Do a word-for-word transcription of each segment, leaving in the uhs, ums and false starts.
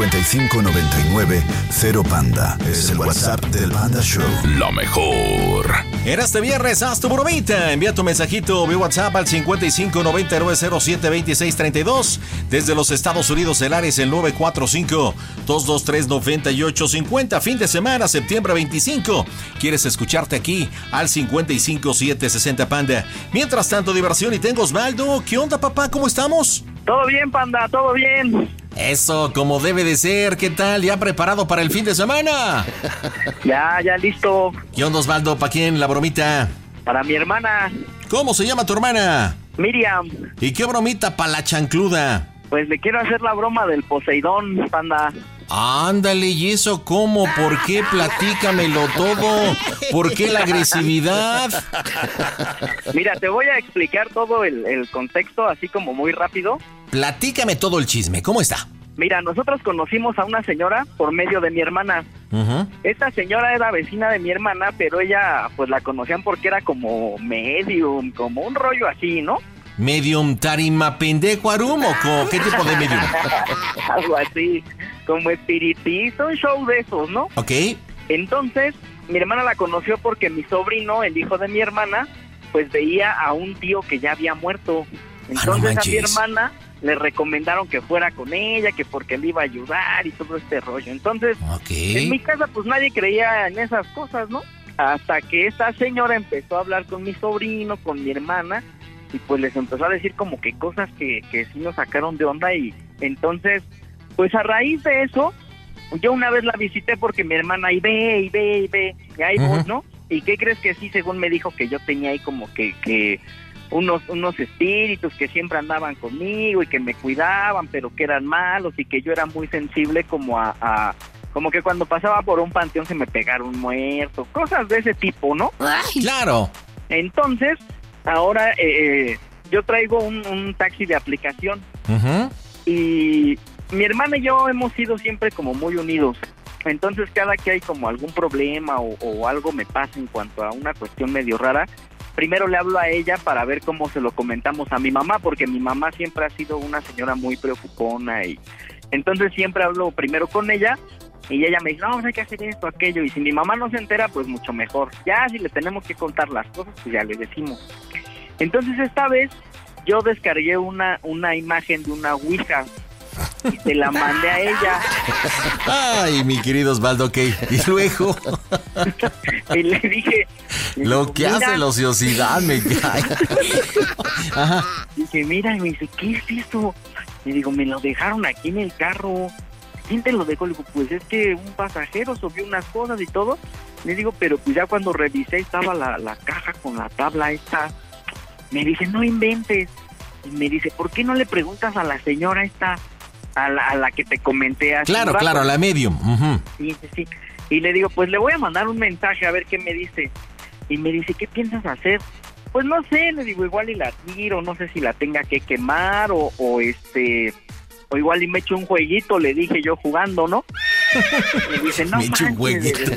cincuenta y cinco noventa y nueve cero Panda. Es el WhatsApp del Panda Show. La mejor. En este viernes, haz tu bromita. Envía tu mensajito vía WhatsApp al cincuenta y cinco noventa y nueve cero siete veintiséis treinta y dos. Desde los Estados Unidos, el área es el nueve cuatro cinco, dos dos tres, nueve ocho cinco cero. Fin de semana, septiembre veinticinco. ¿Quieres escucharte aquí? Al cincuenta y cinco siete sesenta Panda. Mientras tanto, diversión y tengo Osvaldo. ¿Qué onda, papá? ¿Cómo estamos? Todo bien, Panda, todo bien. Eso, como debe de ser. ¿Qué tal? ¿Ya preparado para el fin de semana? Ya, ya listo. ¿Qué onda, Osvaldo? ¿Para quién la bromita? Para mi hermana. ¿Cómo se llama tu hermana? Miriam. ¿Y qué bromita para la chancluda? Pues le quiero hacer la broma del Poseidón, Panda. Ándale, ¿y eso cómo? ¿Por qué? Platícamelo todo. ¿Por qué la agresividad? Mira, te voy a explicar todo el, el contexto así como muy rápido. Platícame todo el chisme, ¿cómo está? Mira, nosotros conocimos a una señora por medio de mi hermana. Uh-huh. Esta señora era vecina de mi hermana, pero ella pues la conocían porque era como medium, como un rollo así, ¿no? ¿Medium tarima pendejo arum o co- qué tipo de medium? Algo así, como espiritista, un show de esos, ¿no? Ok. Entonces, mi hermana la conoció porque mi sobrino, el hijo de mi hermana, pues veía a un tío que ya había muerto. Entonces Ah, no a mi manches. hermana le recomendaron que fuera con ella, que porque le iba a ayudar y todo este rollo. Entonces, Ok. en mi casa pues nadie creía en esas cosas, ¿no? Hasta que esta señora empezó a hablar con mi sobrino, con mi hermana, y pues les empezó a decir como que cosas que, que sí nos sacaron de onda. Y entonces, pues a raíz de eso, yo una vez la visité porque mi hermana ahí ve, y ve, y ve, y ahí voy, Ujú. ¿no? ¿Y qué crees que sí? Según me dijo que yo tenía ahí como que, que unos, unos espíritus que siempre andaban conmigo y que me cuidaban, pero que eran malos, y que yo era muy sensible como a, a como que cuando pasaba por un panteón se me pegara un muerto, cosas de ese tipo, ¿no? Claro. Entonces, ahora eh, yo traigo un, un taxi de aplicación Uh-huh. y mi hermana y yo hemos sido siempre como muy unidos. Entonces, cada que hay como algún problema o, o algo me pasa en cuanto a una cuestión medio rara, primero le hablo a ella para ver cómo se lo comentamos a mi mamá, porque mi mamá siempre ha sido una señora muy preocupona, y entonces siempre hablo primero con ella y ella me dice, no, hay que hacer esto, aquello, y si mi mamá no se entera, pues mucho mejor. Ya si le tenemos que contar las cosas, pues ya le decimos. Entonces esta vez yo descargué una, una imagen de una ouija y se la mandé a ella. Ay, mi querido Osvaldo, ok. Y luego, Y le dije... le lo digo, que "Mira", hace la ociosidad me cae. Ajá. dije, mira, y me dice, ¿qué es esto? Y digo, me lo dejaron aquí en el carro. ¿Quién te lo dejó? Le digo, pues es que un pasajero subió unas cosas y todo. Le digo, pero pues ya cuando revisé estaba la, la caja con la tabla esta. Me dice, no inventes. Y me dice, ¿por qué no le preguntas a la señora esta, a la, a la que te comenté hace Claro, un rato? claro, la medium. Uh-huh. Sí, sí, sí. Y le digo, pues le voy a mandar un mensaje a ver qué me dice. Y me dice, ¿qué piensas hacer? Pues no sé, le digo, igual y la tiro, no sé si la tenga que quemar o, o este... o igual y me echo un jueguito, le dije yo jugando, ¿no? Y me dice, no Me echo un manches, jueguito.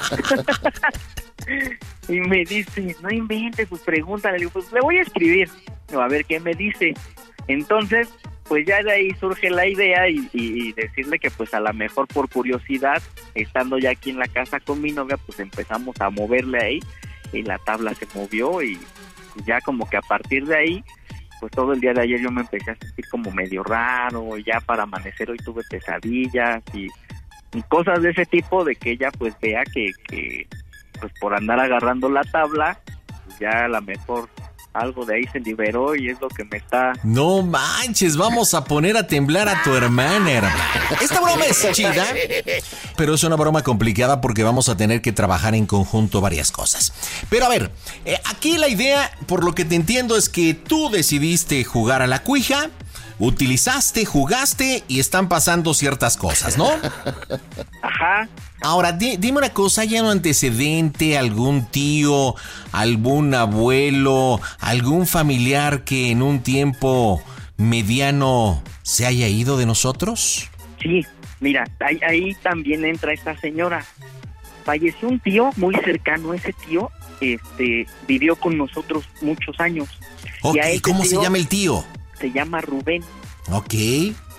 y me dice, no inventes, pues pregúntale. Le digo, pues le voy a escribir, digo, a ver qué me dice. Entonces, pues ya de ahí surge la idea y, y, y decirle que pues a lo mejor por curiosidad, estando ya aquí en la casa con mi novia, pues empezamos a moverle ahí y la tabla se movió y ya como que a partir de ahí, pues todo el día de ayer yo me empecé a sentir como medio raro, ya para amanecer hoy tuve pesadillas y, y cosas de ese tipo, de que ella pues vea que, que pues por andar agarrando la tabla, pues ya a lo mejor algo de ahí se liberó y es lo que me está... No manches, vamos a poner a temblar a tu hermana, hermano. Esta broma es chida, pero es una broma complicada porque vamos a tener que trabajar en conjunto varias cosas. Pero a ver, eh, aquí la idea, por lo que te entiendo, es que tú decidiste jugar a la cuija, utilizaste, jugaste y están pasando ciertas cosas, ¿no? Ajá. Ahora, di, dime una cosa, ¿hay un antecedente, algún tío, algún abuelo, algún familiar que en un tiempo mediano se haya ido de nosotros? Sí, mira, ahí, ahí también entra esta señora. Falleció un tío muy cercano, ese tío este, vivió con nosotros muchos años. Ok, Y a ese ¿cómo se tío llama el tío? Se llama Rubén. Ok.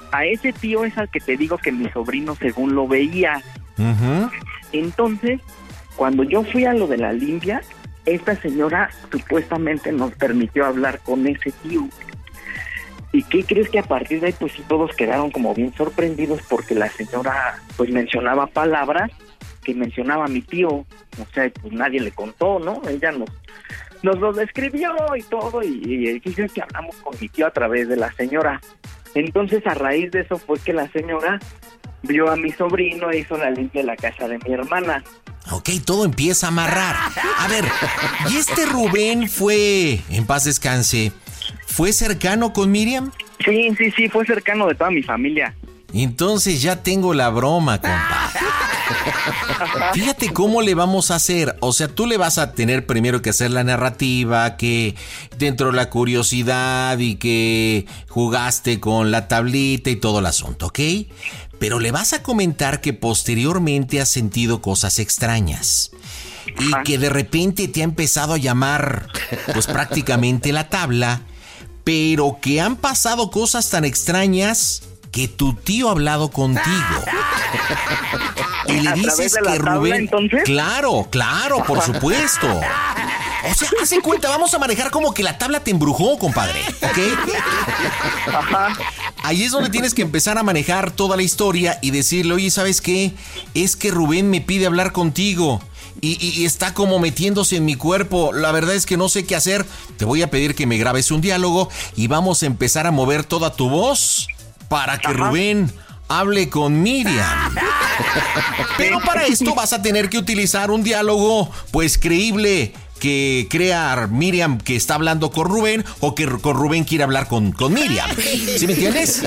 a ese tío es al que te digo que mi sobrino según lo veía. Uh-huh. Entonces, cuando yo fui a lo de la limpia, esta señora supuestamente nos permitió hablar con ese tío. ¿Y qué crees? Que a partir de ahí pues sí todos quedaron como bien sorprendidos porque la señora pues mencionaba palabras que mencionaba mi tío, o sea, pues nadie le contó, ¿no? Ella nos, nos lo describió y todo, y, y dice que hablamos con mi tío a través de la señora. Entonces a raíz de eso fue que la señora vio a mi sobrino e hizo la limpia de la casa de mi hermana. Ok, todo empieza a amarrar. A ver, ¿y este Rubén fue, en paz descanse, fue cercano con Miriam? Sí, sí, sí, fue cercano de toda mi familia. Entonces ya tengo la broma, compa. Fíjate cómo le vamos a hacer. O sea, tú le vas a tener primero que hacer la narrativa, que dentro de la curiosidad y que jugaste con la tablita y todo el asunto, ¿ok? Pero le vas a comentar que posteriormente has sentido cosas extrañas y Ajá. que de repente te ha empezado a llamar, pues prácticamente la tabla, pero que han pasado cosas tan extrañas que tu tío ha hablado contigo. Y le ¿A dices través de la que tabla, Rubén... entonces? Claro, claro, por supuesto. O sea, haz en cuenta, vamos a manejar como que la tabla te embrujó, compadre, ¿ok? Ajá. Ahí es donde tienes que empezar a manejar toda la historia y decirle, oye, ¿sabes qué? Es que Rubén me pide hablar contigo y, y, y está como metiéndose en mi cuerpo. La verdad es que no sé qué hacer. Te voy a pedir que me grabes un diálogo y vamos a empezar a mover toda tu voz para que Ajá. Rubén hable con Miriam. Pero para esto vas a tener que utilizar un diálogo, pues, creíble, que crea Miriam que está hablando con Rubén o que con Rubén quiere hablar con, con Miriam. ¿Sí me entiendes?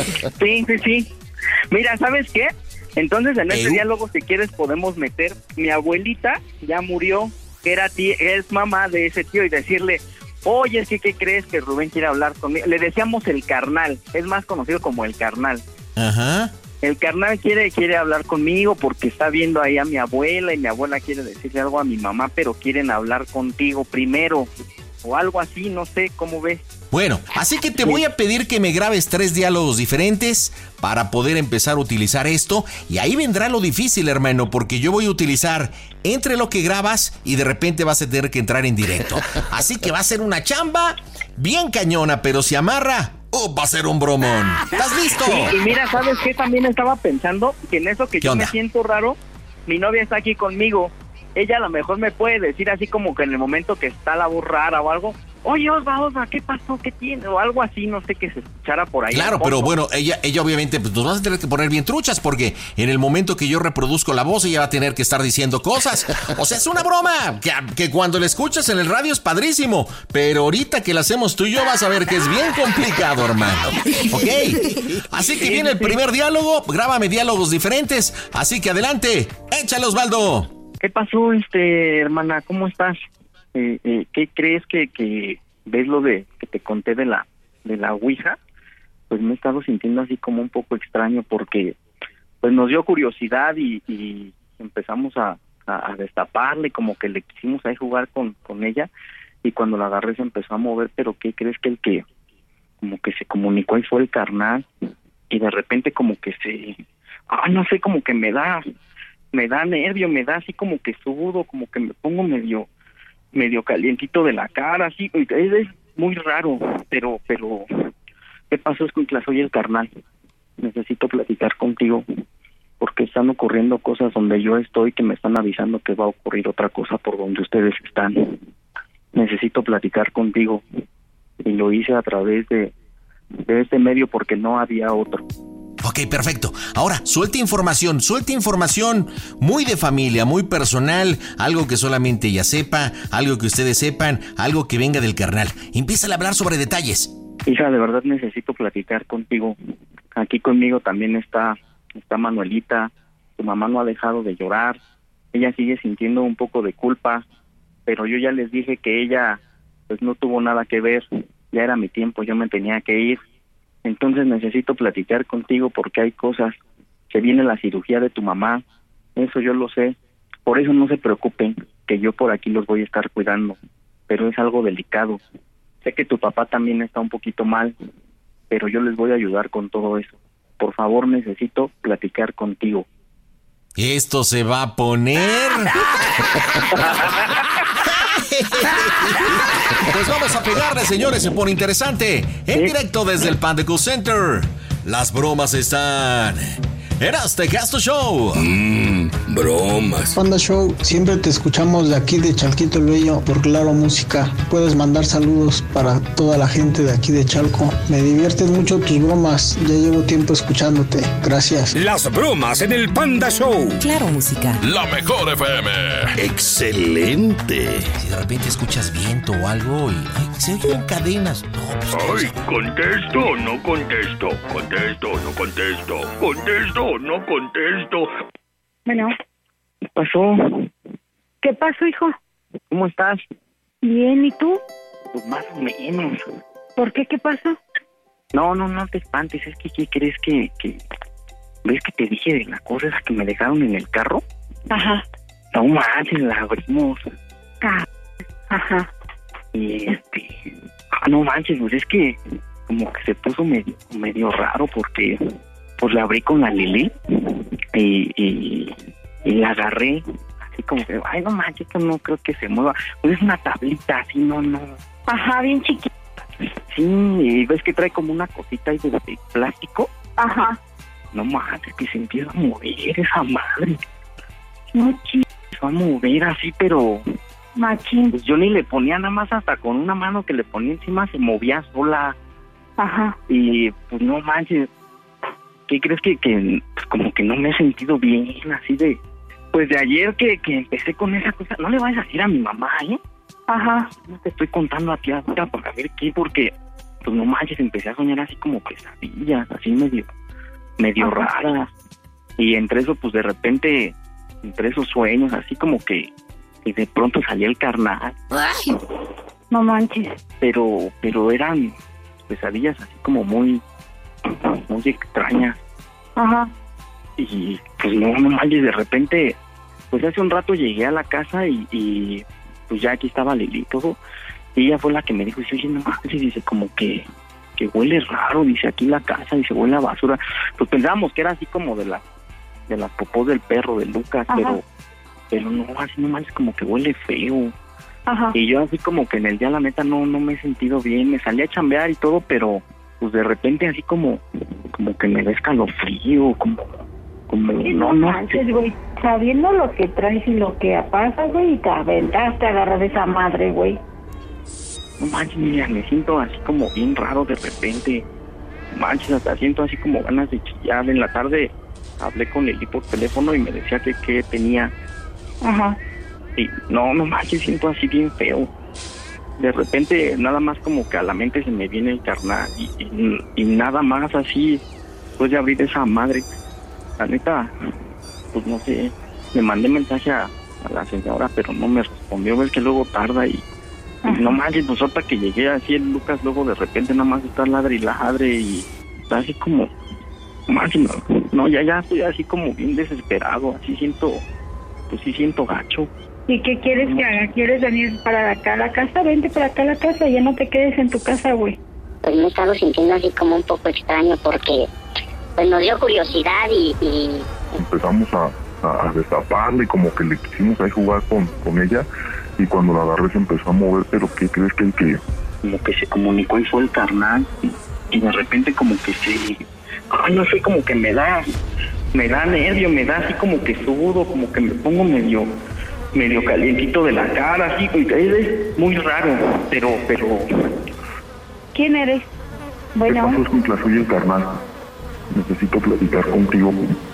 Sí, sí, sí. Mira, ¿sabes qué? Entonces en este Eu. diálogo, si quieres, podemos meter mi abuelita, ya murió, que era tía, es mamá de ese tío, y decirle, oye, es que ¿qué crees? Que Rubén quiere hablar conmigo. Le decíamos el carnal, es más conocido como el carnal. Ajá. El carnal quiere, quiere hablar conmigo porque está viendo ahí a mi abuela y mi abuela quiere decirle algo a mi mamá, pero quieren hablar contigo primero o algo así, no sé, ¿cómo ves? Bueno, así que te voy a pedir que me grabes tres diálogos diferentes para poder empezar a utilizar esto. Y ahí vendrá lo difícil, hermano, porque yo voy a utilizar entre lo que grabas y de repente vas a tener que entrar en directo. Así que va a ser una chamba bien cañona, pero si amarra, ¡oh, va a ser un bromón! ¿Estás listo? Sí, y mira, ¿sabes qué? También estaba pensando que en eso que yo onda? me siento raro, mi novia está aquí conmigo. Ella a lo mejor me puede decir así como que en el momento que está la voz rara o algo, oye, Osva, Osva, ¿qué pasó? ¿Qué tiene? O algo así, no sé, que se escuchara por ahí. Claro, pero bueno, ella, ella obviamente pues nos vas a tener que poner bien truchas porque en el momento que yo reproduzco la voz ella va a tener que estar diciendo cosas. O sea, es una broma que, que cuando la escuchas en el radio es padrísimo, pero ahorita que la hacemos tú y yo vas a ver que es bien complicado, hermano. ¿Ok? Así que viene el primer diálogo, grábame diálogos diferentes, así que adelante, échale, Osvaldo. ¿Qué pasó, este, hermana? ¿Cómo estás? Eh, eh, ¿Qué crees que, que ves lo de que te conté de la de la ouija? Pues me he estado sintiendo así como un poco extraño porque pues nos dio curiosidad y, y empezamos a, a, a destaparle, como que le quisimos ahí jugar con, con ella, y cuando la agarré se empezó a mover. Pero ¿qué crees? Que el que como que se comunicó ahí fue el carnal, y de repente como que se, ah, no sé, como que me da me da nervio, me da así como que sudo, como que me pongo medio medio calientito de la cara, así, es, es muy raro, pero, pero, ¿qué pasó, escuincla? Soy el carnal, necesito platicar contigo, porque están ocurriendo cosas donde yo estoy que me están avisando que va a ocurrir otra cosa por donde ustedes están. Necesito platicar contigo, y lo hice a través de, de este medio porque no había otro. Ok, perfecto. Ahora, suelta información, suelta información muy de familia, muy personal, algo que solamente ella sepa, algo que ustedes sepan, algo que venga del carnal. Empieza a hablar sobre detalles. Hija, de verdad necesito platicar contigo. Aquí conmigo también está, está Manuelita. Tu mamá no ha dejado de llorar. Ella sigue sintiendo un poco de culpa, pero yo ya les dije que ella pues no tuvo nada que ver. Ya era mi tiempo, yo me tenía que ir. Entonces necesito platicar contigo porque hay cosas. Que viene la cirugía de tu mamá, eso yo lo sé. Por eso no se preocupen, que yo por aquí los voy a estar cuidando. Pero es algo delicado. Sé que tu papá también está un poquito mal, pero yo les voy a ayudar con todo eso. por favor necesito platicar contigo. Esto se va a poner... Pues vamos a pegarle, señores, se pone interesante. En directo desde el Panda Cool Center. Las bromas están... Eraste Gasto Show. Mmm, bromas. Panda Show, siempre te escuchamos de aquí de Chalquito el Bello por Claro Música. Puedes mandar saludos para toda la gente de aquí de Chalco. Me divierten mucho tus bromas. Ya llevo tiempo escuchándote. Gracias. Las bromas en el Panda Show. Claro Música. La mejor F M. Excelente. Si de repente escuchas viento o algo y ay, se oyen cadenas. No, pues, Ay, contesto, no contesto. Contesto, no contesto. Contesto. No contesto. Bueno. ¿Qué pasó? ¿Qué pasó, hijo? ¿Cómo estás? Bien, ¿y tú? Pues más o menos. ¿Por qué? ¿Qué pasó? No, no, no te espantes. Es que, ¿qué crees que, que... ¿Ves que te dije de la cosa esa que me dejaron en el carro? Ajá. No manches, la abrimos. Ah, ajá. Y este... Ah, no manches, pues es que como que se puso medio, medio raro porque... Pues la abrí con la Lili y, y, y la agarré así como que, ay, no manches, esto no creo que se mueva. Pues es una tablita así, no, no. Ajá, bien chiquita. Sí, y ves que trae como una cosita ahí de, de plástico. Ajá. No manches, que se empieza a mover esa madre. No, chido. Se va a mover así, pero... Machín. Pues yo ni le ponía nada más, hasta con una mano que le ponía encima se movía sola. Ajá. Y pues no manches... ¿Qué crees que, que pues como que no me he sentido bien, así de... Pues de ayer que, que empecé con esa cosa, no le vayas a decir a mi mamá, ¿eh? Ajá. No te estoy contando a ti ahora para ver qué, porque, pues no manches, empecé a soñar así como pesadillas, así medio, medio Ajá. raras. Y entre eso, pues de repente, entre esos sueños, así como que, que de pronto salía el carnal. Ay. No manches. Pero, pero eran pesadillas así como muy... muy extrañas. Ajá. Y pues no, no manches, de repente, pues hace un rato llegué a la casa y, y pues ya aquí estaba Lili y todo, y ella fue la que me dijo, dice, oye, no manches, dice, como que, que huele raro, dice, aquí la casa, dice, huele a basura. Pues pensábamos que era así como de la, de las popós del perro de Lucas, Ajá. pero, pero no, así no manches, como que huele feo. Ajá. Y yo así como que en el día, la neta, no, no me he sentido bien, me salí a chambear y todo, pero pues de repente así como como que me da escalofrío, como como Sí, no no manches, güey. Sabiendo lo que traes y lo que pasa, güey, y te aventaste a agarrar esa madre, güey. no manches, mira, me siento así como bien raro de repente, manches, hasta siento así como ganas de chillar. En la tarde hablé con Lili por teléfono y me decía que qué tenía. Ajá. Y no, no manches, siento así bien feo. De repente nada más como que a la mente se me viene el carnal y, y, y nada más así después de abrir esa madre. La neta, pues no sé, le mandé mensaje a, a la señora, pero no me respondió. Ves que luego tarda y, y no manches, pues ahorita que llegué así el Lucas luego de repente nada más está ladre y ladre y está así como, manches, no, no, ya ya estoy así como bien desesperado, así siento, pues sí siento gacho. ¿Y qué quieres que haga? ¿Quieres venir para acá a la casa? Vente para acá a la casa, ya no te quedes en tu casa, güey. Pues me he estado sintiendo así como un poco extraño porque pues nos dio curiosidad y... y... Empezamos a, a, a destaparle y como que le quisimos ahí jugar con, con ella y cuando la agarré se empezó a mover, pero ¿qué crees que el que...? Como que se comunicó y fue el carnal y, y de repente como que se... Ay, no sé, como que me da... Me da nervio, me da así como que sudo, como que me pongo medio... medio calientito de la cara, así, es muy raro, pero, pero... ¿Quién eres? Bueno. ¿Qué pasó, Escuintla? Soy el carnal. Necesito platicar contigo.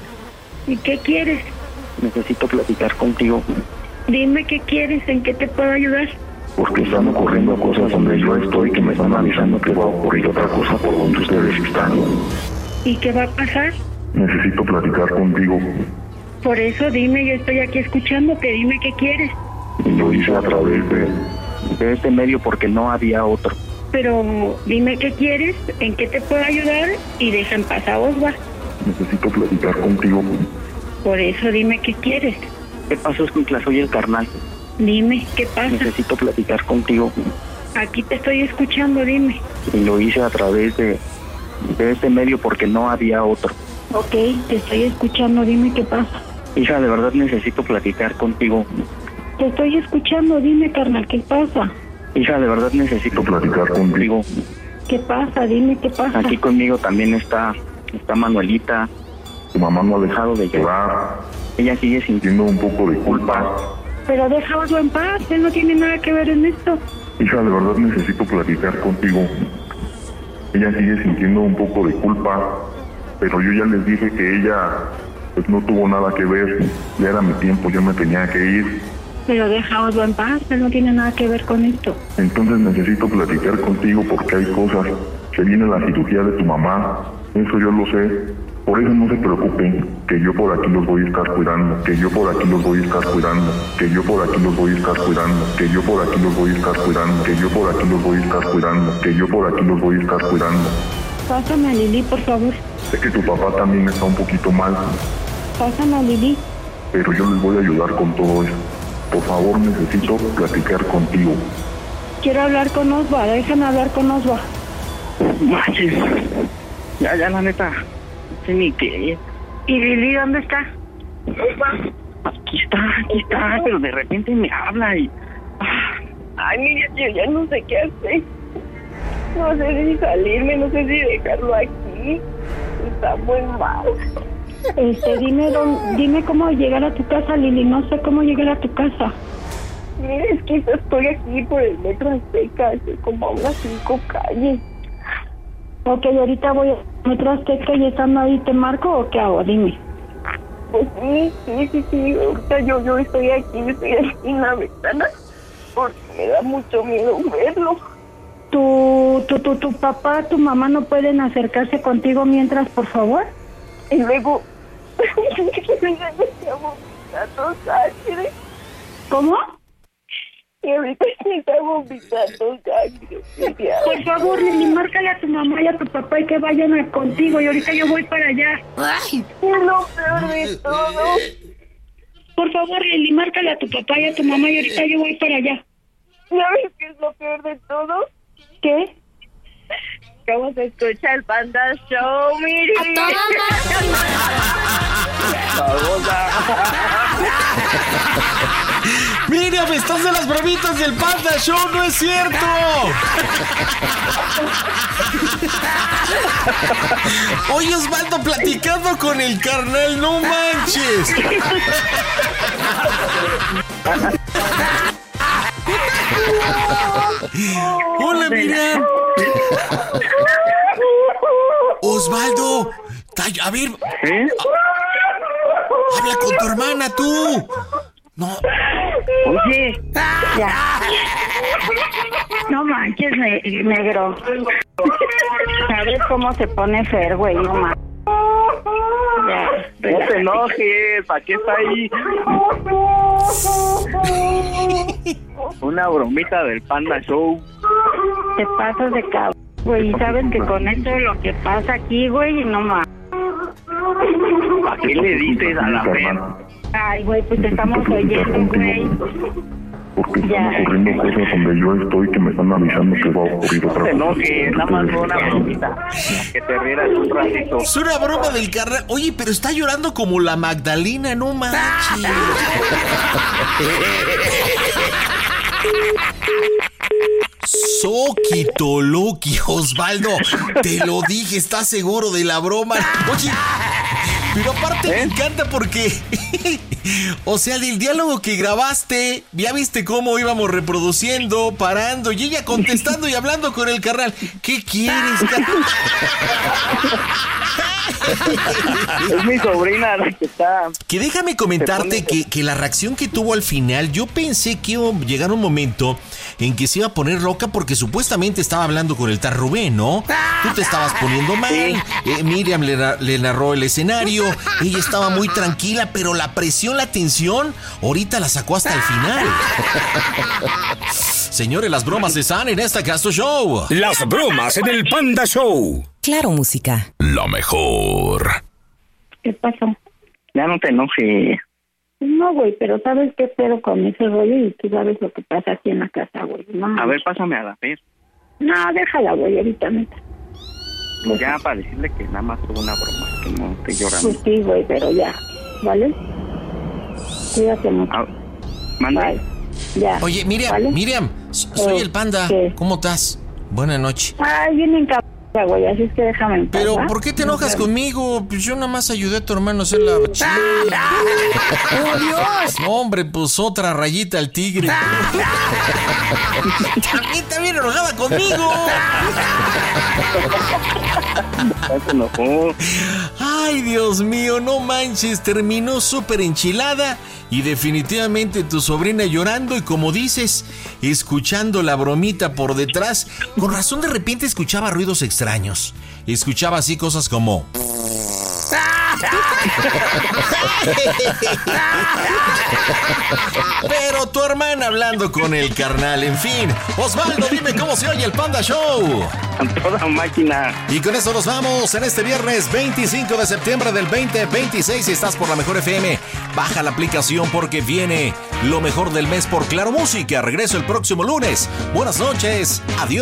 ¿Y qué quieres? Necesito platicar contigo. Dime qué quieres, ¿en qué te puedo ayudar? Porque están ocurriendo cosas donde yo estoy que me están avisando que va a ocurrir otra cosa por donde ustedes están. ¿Y qué va a pasar? Necesito platicar contigo. Por eso dime, yo estoy aquí escuchándote, dime qué quieres. Y lo hice a través de... de este medio porque no había otro. Pero dime qué quieres, en qué te puedo ayudar y deja en paz a Osva. Necesito platicar contigo. Por eso dime qué quieres. ¿Qué pasó, Escuintla? Soy el carnal. Dime, ¿qué pasa? Necesito platicar contigo. Aquí te estoy escuchando, dime. Y lo hice a través de, de este medio porque no había otro. Ok, te estoy escuchando, dime qué pasa. Hija, de verdad necesito platicar contigo. Te estoy escuchando, dime, carnal, ¿qué pasa? Hija, de verdad necesito platicar contigo. ¿Qué pasa? Dime qué pasa. Aquí conmigo también está, está Manuelita. Tu mamá no ha dejado de llorar. Ella sigue sintiendo un poco de culpa. Pero déjalo en paz, él no tiene nada que ver en esto. Hija, de verdad necesito platicar contigo. Ella sigue sintiendo un poco de culpa, pero yo ya les dije que ella pues no tuvo nada que ver. Ya era mi tiempo, yo me tenía que ir. Pero déjalo en paz, él no tiene nada que ver con esto. Entonces necesito platicar contigo porque hay cosas. Se viene la cirugía de tu mamá, eso yo lo sé. Por eso no se preocupen, que yo por aquí los voy a estar cuidando, que yo por aquí los voy a estar cuidando, que yo por aquí los voy a estar cuidando, que yo por aquí los voy a estar cuidando, que yo por aquí los voy a estar cuidando, que yo por aquí los voy a estar cuidando. Pásame a Lili, por favor. Sé que tu papá también está un poquito mal. Pásame a Lili. Pero yo les voy a ayudar con todo eso. Por favor, necesito platicar contigo. Quiero hablar con Osva, déjame hablar con Osva. Manches. Ya, ya, la neta. No sé ni qué. ¿Y Lili dónde está? Aquí está, aquí está, pero de repente me habla y... Ay, mira, yo ya no sé qué hacer. No sé si salirme, no sé si dejarlo aquí. Está muy mal. Este, dime, don, dime cómo llegar a tu casa, Lili. No sé cómo llegar a tu casa. Mira, es que estoy aquí por el metro Azteca, estoy como a unas cinco calles. Ok, ahorita voy a metro Azteca y estando ahí, ¿te marco o qué hago? Dime. Pues sí, sí, sí, sí. Ahorita yo, yo estoy aquí, estoy aquí en la ventana porque me da mucho miedo verlo. ¿Tu, tu, tu, tu papá, tu mamá no pueden acercarse contigo mientras, por favor? Y luego... sangre. ¿Cómo? Y ahorita me está vomitando sangre. Por favor, Lili, márcale a tu mamá y a tu papá y que vayan a contigo. Y ahorita yo voy para allá. Ay, es lo peor de todo. Por favor, Lili, márcale a tu papá y a tu mamá y ahorita yo voy para allá. ¿Sabes qué es lo peor de todo? ¿Qué? ¿Cómo se escucha el Panda Show, Miri? Miriam, estás de las bromitas del Panda Show, no es cierto. Oye, Osvaldo, platicando con el carnal, no manches. Hola, Miriam. Osvaldo, a ver, ¿eh? Habla con tu hermana, tú. No. Oye. Ya. No manches, ne- negro. ¿Sabes cómo se pone Fer, güey? No manches. Ya, no te enojes, ¿para qué está ahí? Una bromita del Panda Show. Te pasas de cabrón, güey. Y sabes que con esto lo que pasa aquí, güey, no más. ¿Para qué le dices a la Fer? Ay, güey, pues te estamos oyendo, güey. Porque están ocurriendo cosas donde yo estoy que me están avisando que va a ocurrir otra cosa. No, que nada más fue una bromita. Que te rieras un ratito. Es una broma del carnal. Oye, pero está llorando como la Magdalena, no manches. Soquitoloqui, Osvaldo. Te lo dije, ¿estás seguro de la broma? Oye, pero aparte ¿Eh? me encanta porque... O sea, del diálogo que grabaste, ya viste cómo íbamos reproduciendo, parando, y ella contestando y hablando con el carnal. ¿Qué quieres, carnal? Es mi sobrina la que está... Que déjame comentarte que, que la reacción que tuvo al final, yo pensé que iba a llegar un momento en que se iba a poner loca porque supuestamente estaba hablando con el tal Rubén, ¿no? Tú te estabas poniendo mal, sí. eh, Miriam le, le narró el escenario, ella estaba muy tranquila, pero la presión, la tensión, ahorita la sacó hasta el final. Señores, las bromas están en esta Casto Show. Las bromas en el Panda Show. Claro, música. Lo mejor. ¿Qué pasó? Ya no te enojes. No, güey, pero ¿sabes qué pedo con ese rollo? Y tú sabes lo que pasa aquí en la casa, güey. No, a ver, pásame a la Fer. No, déjala, güey, ahorita, neta. Ya para decirle que nada más fue una broma, que no estoy llorando. Pues sí, güey, pero ya, ¿vale? Cuídate mucho. Ah, mande. Bye. Ya. Oye, Miriam, ¿vale? Miriam, soy Eh, el Panda. ¿qué? ¿Cómo estás? Buenas noches. Ay, bien encabrada, güey, así es que déjame en paz, Pero, ¿va? ¿por qué te enojas conmigo? Pues yo nada más ayudé a tu hermano a hacer la chile. ¡Oh, Dios! No, hombre, pues otra rayita al tigre. También está bien enojada conmigo. Se enojó. Ay, Dios mío, no manches, terminó súper enchilada y definitivamente tu sobrina llorando y, como dices, escuchando la bromita por detrás. Con razón de repente escuchaba ruidos extraños. Escuchaba así cosas como... Pero tu hermana hablando con el carnal, en fin. Osvaldo, dime cómo se oye el Panda Show. A toda máquina. Y con eso nos vamos en este viernes veinticinco de septiembre del veinte veintiséis. Si estás por la Mejor F M, baja la aplicación porque viene lo mejor del mes por Claro Música. Regreso el próximo lunes. Buenas noches. Adiós.